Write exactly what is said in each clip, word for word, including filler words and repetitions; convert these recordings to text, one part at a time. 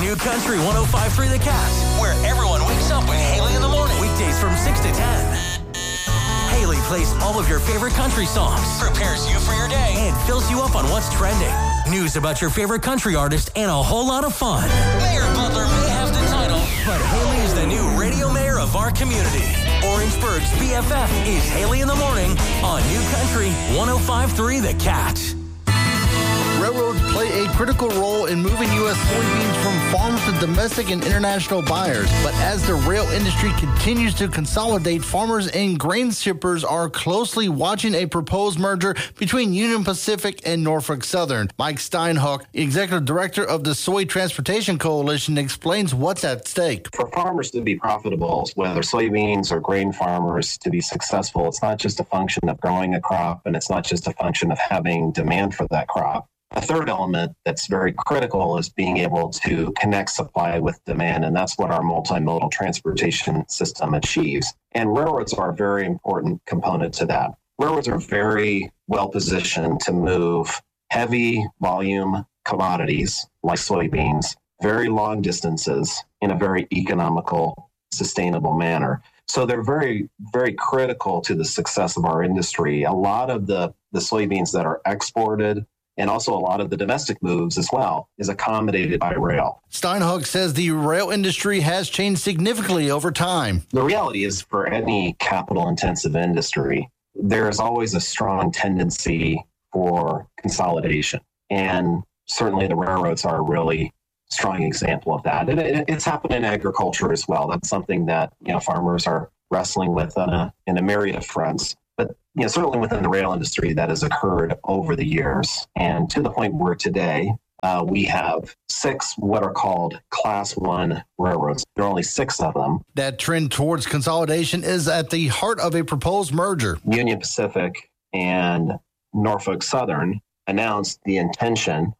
New Country one oh five point three The Cat, where everyone wakes up with Haley in the morning. Weekdays from six to ten. Haley plays all of your favorite country songs, prepares you for your day, and fills you up on what's trending. News about your favorite country artist and a whole lot of fun. Mayor Butler may have the title, but Haley is the new radio mayor of our community. Orangeburg's B F F is Haley in the morning on New Country one oh five point three The Cat. Railroads play a critical role in moving U S soybeans from farms to domestic and international buyers. But as the rail industry continues to consolidate, farmers and grain shippers are closely watching a proposed merger between Union Pacific and Norfolk Southern. Mike Steinhoek, executive director of the Soy Transportation Coalition, explains what's at stake. For farmers to be profitable, whether soybeans or grain farmers to be successful, it's not just a function of growing a crop, and it's not just a function of having demand for that crop. A third element that's very critical is being able to connect supply with demand, and that's what our multimodal transportation system achieves. And railroads are a very important component to that. Railroads are very well positioned to move heavy volume commodities like soybeans, very long distances in a very economical, sustainable manner. So they're very, very critical to the success of our industry. A lot of the, the soybeans that are exported, and also a lot of the domestic moves as well, is accommodated by rail. Steinhoek says the rail industry has changed significantly over time. The reality is, for any capital-intensive industry, there is always a strong tendency for consolidation. And certainly the railroads are a really strong example of that. And it, it's happened in agriculture as well. That's something that, you know, farmers are wrestling with on a, in a myriad of fronts. But you know, certainly within the rail industry, that has occurred over the years. And to the point where today uh, we have six what are called Class One railroads. There are only six of them. That trend towards consolidation is at the heart of a proposed merger. Union Pacific and Norfolk Southern announced the intention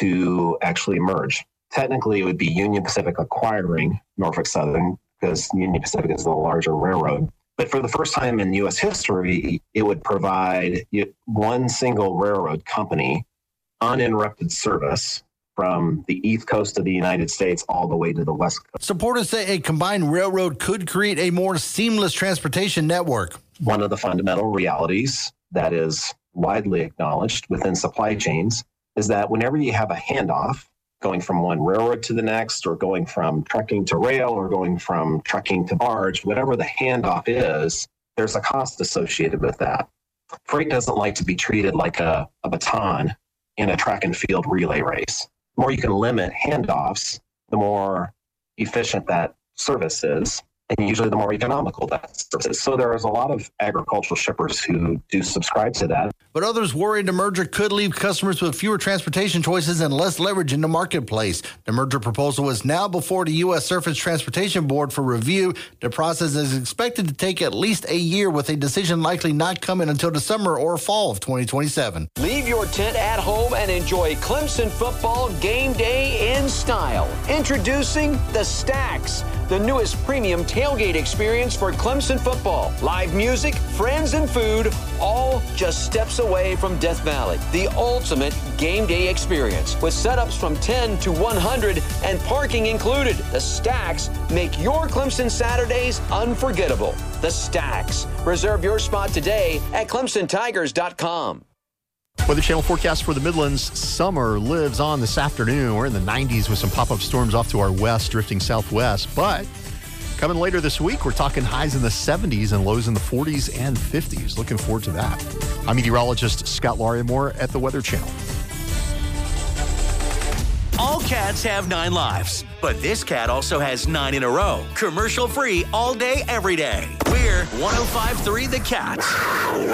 to actually merge. Technically, it would be Union Pacific acquiring Norfolk Southern because Union Pacific is the larger railroad. But for the first time in U S history, it would provide one single railroad company uninterrupted service from the east coast of the United States all the way to the west coast. Supporters say a combined railroad could create a more seamless transportation network. One of the fundamental realities that is widely acknowledged within supply chains is that whenever you have a handoff, going from one railroad to the next, or going from trucking to rail, or going from trucking to barge, whatever the handoff is, there's a cost associated with that. Freight doesn't like to be treated like a, a baton in a track and field relay race. The more you can limit handoffs, the more efficient that service is, and usually the more economical that service is. So there is a lot of agricultural shippers who do subscribe to that. But others worry the merger could leave customers with fewer transportation choices and less leverage in the marketplace. The merger proposal is now before the U S Surface Transportation Board for review. The process is expected to take at least a year, with a decision likely not coming until the summer or fall of twenty twenty-seven. Leave your tent at home and enjoy Clemson football game day in style. Introducing the Stacks, the newest premium tailgate experience for Clemson football. Live music, friends, and food, all just steps away from Death Valley. The ultimate game day experience with setups from ten to one hundred and parking included. The Stacks make your Clemson Saturdays unforgettable. The Stacks. Reserve your spot today at clemson tigers dot com. Weather Channel forecast for the Midlands. Summer lives on this afternoon. We're in the nineties with some pop-up storms off to our west, drifting southwest. But coming later this week, we're talking highs in the seventies and lows in the forties and fifties. Looking forward to that. I'm meteorologist Scott Larimore at the Weather Channel. All cats have nine lives, but this cat also has nine in a row. Commercial-free all day, every day. We're one oh five point three The Cat.